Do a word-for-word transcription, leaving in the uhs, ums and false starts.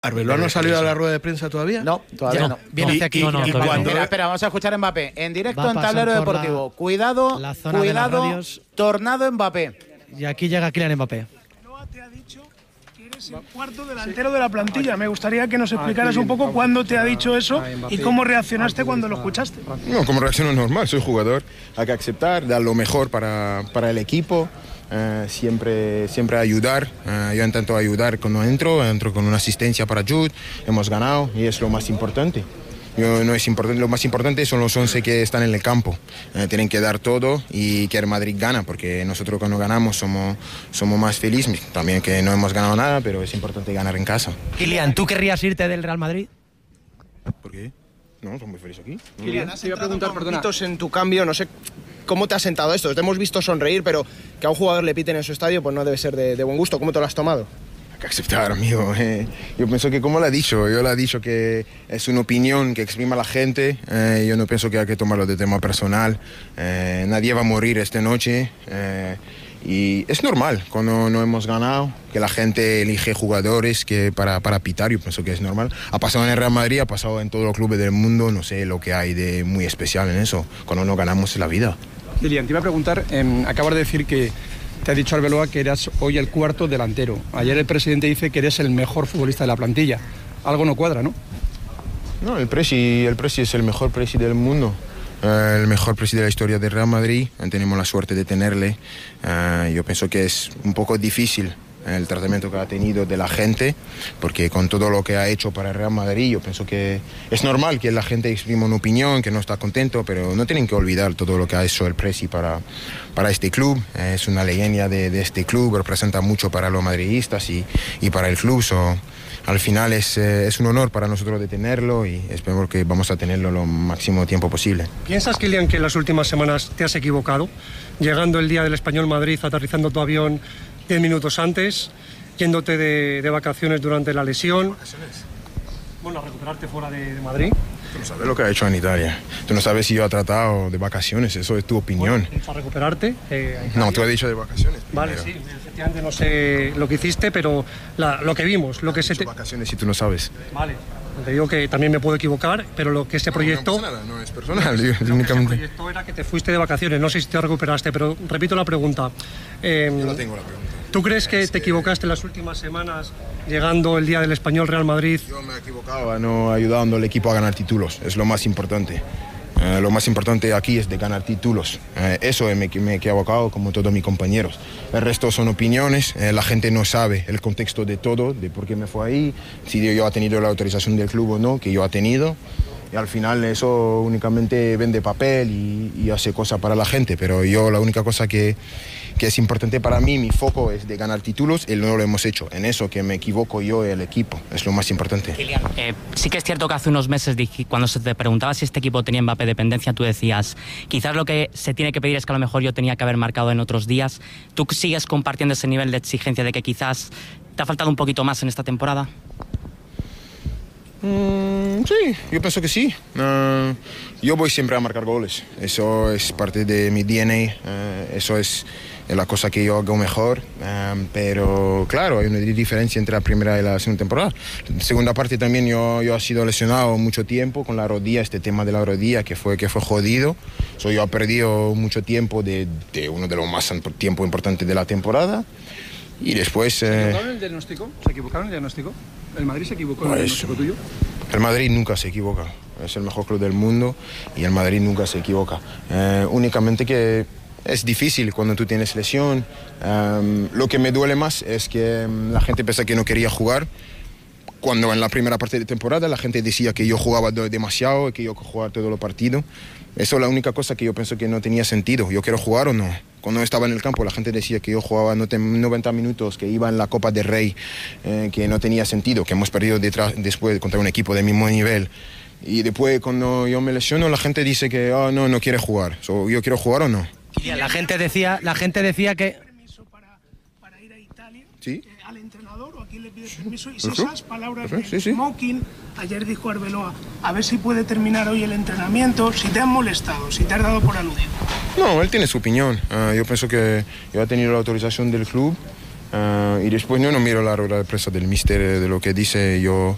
¿Arbeloa no ha salido a la rueda de prensa todavía? No, todavía Ya, no. Viene hacia aquí. Y- No, no, y todavía cuando- no. Mira, espera, vamos a escuchar a Mbappé. En directo Va a en pasar Tablero por Deportivo. la- Cuidado, la zona de las cuidado, radios. tornado Mbappé. Y aquí llega Kylian Mbappé. Arbeloa te ha dicho que eres el cuarto delantero de la plantilla. Me gustaría que nos explicaras un poco cuándo te ha dicho eso y cómo reaccionaste cuando lo escuchaste. No, como reacciono normal, soy jugador, hay que aceptar, dar lo mejor para, para el equipo, eh, siempre, siempre ayudar, eh, yo intento ayudar cuando entro, entro con una asistencia para Jude, hemos ganado y es lo más importante. Yo, no es importante. Lo más importante son los once que están en el campo, eh, tienen que dar todo y que el Madrid gana, porque nosotros cuando ganamos somos, somos más felices, también que no hemos ganado nada, pero es importante ganar en casa. Kylian, ¿tú querrías irte del Real Madrid? ¿Por qué? No, soy muy feliz aquí. Kylian, Te has iba a entrado preguntar, con perdona. gritos en tu cambio, no sé cómo te ha sentado esto. Te hemos visto sonreír, pero que a un jugador le piten en su estadio, pues no debe ser de, de buen gusto. ¿Cómo te lo has tomado? Hay que aceptar, amigo. Eh, yo pienso que, como lo ha dicho, yo le he dicho que es una opinión que exprima la gente. Eh, yo no pienso que hay que tomarlo de tema personal. Eh, nadie va a morir esta noche. Eh, y es normal, cuando no hemos ganado, que la gente elige jugadores que para, para pitar. Yo pienso que es normal. Ha pasado en el Real Madrid, ha pasado en todos los clubes del mundo. No sé lo que hay de muy especial en eso. Cuando no ganamos es la vida. Kylian, te iba a preguntar, eh, acabas de decir que te ha dicho Arbeloa que eras hoy el cuarto delantero. Ayer el presidente dice que eres el mejor futbolista de la plantilla. Algo no cuadra, ¿no? No, el Presi, el Presi es el mejor Presi del mundo. Eh, el mejor presidente de la historia del Real Madrid, eh, tenemos la suerte de tenerle. Eh, yo pienso que es un poco difícil el tratamiento que ha tenido de la gente, porque con todo lo que ha hecho para el Real Madrid, yo pienso que es normal que la gente exprima una opinión, que no está contento, pero no tienen que olvidar todo lo que ha hecho el Presi para, para este club. Eh, es una leyenda de, de este club, representa mucho para los madridistas y, y para el club. So, al final es, eh, es un honor para nosotros de tenerlo y espero que vamos a tenerlo lo máximo tiempo posible. ¿Piensas, Kylian, que en las últimas semanas te has equivocado? Llegando el día del Español Madrid, aterrizando tu avión diez minutos antes, yéndote de, de vacaciones durante la lesión. ¿Vacaciones? Bueno, a recuperarte fuera de, de Madrid. Tú no sabes lo que ha hecho en Italia. Tú no sabes si yo he tratado de vacaciones, eso es tu opinión. Bueno, a recuperarte. Eh, No, tú has dicho de vacaciones. Vale, primero. sí, efectivamente no sé lo que hiciste, pero la- lo que vimos, lo que se te... Vacaciones si tú no sabes. Vale, te digo que también me puedo equivocar, pero lo que se proyectó... No, no pasa nada, no es personal. yo Lo que se únicamente... proyectó era que te fuiste de vacaciones, no sé si te recuperaste, pero repito la pregunta. Eh, Yo no tengo la pregunta. ¿Tú crees que te equivocaste en las últimas semanas llegando el día del Español Real Madrid? Yo me he equivocado, no ayudando al equipo a ganar títulos, es lo más importante. Eh, lo más importante aquí es de ganar títulos. Eh, eso me, me he equivocado como todos mis compañeros. El resto son opiniones, eh, la gente no sabe el contexto de todo, de por qué me fue ahí, si yo he tenido la autorización del club o no, que yo he tenido. Y al final eso únicamente vende papel y, y hace cosas para la gente, pero yo la única cosa que, que es importante para mí, mi foco es de ganar títulos y no lo hemos hecho. En eso que me equivoco yo y el equipo, es lo más importante. Kylian, eh, sí que es cierto que hace unos meses dij- cuando se te preguntaba si este equipo tenía Mbappé dependencia, tú decías, quizás lo que se tiene que pedir es que a lo mejor yo tenía que haber marcado en otros días. ¿Tú sigues compartiendo ese nivel de exigencia de que quizás te ha faltado un poquito más en esta temporada? Mm, sí, yo pienso que sí. Uh, yo voy siempre a marcar goles. Eso es parte de mi D N A. Uh, eso es la cosa que yo hago mejor. Um, pero claro, hay una diferencia entre la primera y la segunda temporada. La segunda parte también yo, yo he sido lesionado mucho tiempo con la rodilla, este tema de la rodilla que fue, que fue jodido. So, yo he perdido mucho tiempo de, de uno de los más tiempo importantes de la temporada. Y después... ¿Se eh, equivocaron en el diagnóstico? ¿Se equivocaron en el diagnóstico? ¿El Madrid se equivocó en el Pues, diagnóstico tuyo? El Madrid nunca se equivoca, es el mejor club del mundo y el Madrid nunca se equivoca. Eh, únicamente que es difícil cuando tú tienes lesión. Um, lo que me duele más es que um, la gente piensa que no quería jugar. Cuando en la primera parte de temporada la gente decía que yo jugaba de- demasiado y que yo jugaba todos los partidos. Eso es la única cosa que yo pienso que no tenía sentido. ¿Yo quiero jugar o no? Cuando estaba en el campo la gente decía que yo jugaba noventa minutos, que iba en la Copa del Rey, eh, que no tenía sentido, que hemos perdido detrás, después contra un equipo de mismo nivel. Y después cuando yo me lesiono la gente dice que oh, no, no quiere jugar. So, ¿yo quiero jugar o no? Kylian, la gente decía, la gente decía que... Permiso para, para ir a Italia. Sí. Eh, al entrenador o a quién le pides permiso. Y si Ujú. esas palabras Ujú, de sí, sí. Smoking, ayer dijo Arbeloa, a ver si puede terminar hoy el entrenamiento, si te han molestado, si te has dado por aludido. No, él tiene su opinión. Uh, yo pienso que yo he tenido la autorización del club uh, y después yo no miro la rueda de prensa del míster, de lo que dice. Yo,